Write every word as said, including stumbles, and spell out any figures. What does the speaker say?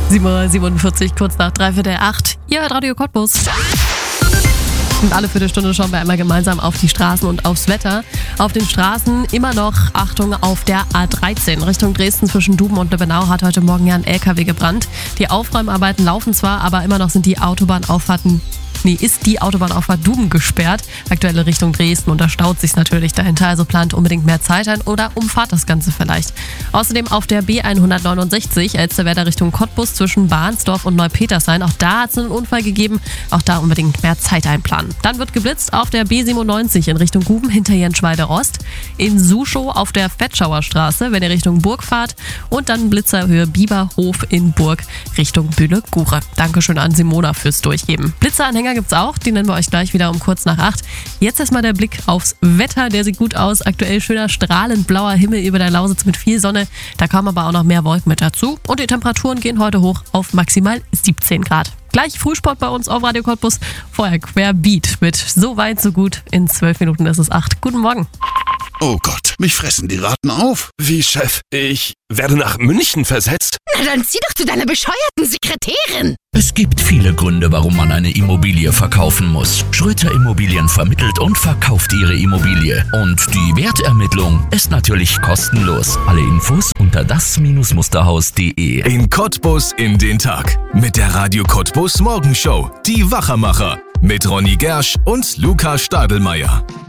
sieben Uhr siebenundvierzig, kurz nach dreiviertel acht. Ihr hört Radio Cottbus. Und alle Viertelstunde schauen wir einmal gemeinsam auf die Straßen und aufs Wetter. Auf den Straßen immer noch Achtung auf der A dreizehn. Richtung Dresden zwischen Duben und Löbenau hat heute Morgen ja ein L K W gebrannt. Die Aufräumarbeiten laufen zwar, aber immer noch sind die Autobahnauffahrten Nee, ist die Autobahnauffahrt Duben gesperrt. Aktuelle Richtung Dresden und da staut sich natürlich dahinter. Also plant unbedingt mehr Zeit ein oder umfahrt das Ganze vielleicht. Außerdem auf der B hundertneunundsechzig Elsterwerda Richtung Cottbus zwischen Bahnsdorf und Neupetershain. Auch da hat es einen Unfall gegeben. Auch da unbedingt mehr Zeit einplanen. Dann wird geblitzt auf der B siebenundneunzig in Richtung Guben hinter Jenschwalde-Ost. In Suschow auf der Fettschauer Straße, wenn ihr Richtung Burg fahrt. Und dann Blitzerhöhe Bieberhof in Burg Richtung Bühle-Gure. Dankeschön an Simona fürs Durchgeben. Blitzeranhänger gibt's auch, die nennen wir euch gleich wieder um kurz nach acht. Jetzt erstmal der Blick aufs Wetter, der sieht gut aus. Aktuell schöner strahlend blauer Himmel über der Lausitz mit viel Sonne. Da kommen aber auch noch mehr Wolken mit dazu. Und die Temperaturen gehen heute hoch auf maximal siebzehn Grad. Gleich Frühsport bei uns auf Radio Cottbus. Vorher Querbeat mit So weit, so gut. In zwölf Minuten ist es acht. Guten Morgen. Oh Gott, mich fressen die Ratten auf. Wie, Chef? Ich werde nach München versetzt? Na dann zieh doch zu deiner bescheuerten Sekretärin. Es gibt viele Gründe, warum man eine Immobilie verkaufen muss. Schröter Immobilien vermittelt und verkauft ihre Immobilie. Und die Wertermittlung ist natürlich kostenlos. Alle Infos unter das Musterhaus punkt de. In Cottbus in den Tag. Mit der Radio Cottbus Morgenshow. Die Wachermacher. Mit Ronny Gersch und Luca Stadelmeier.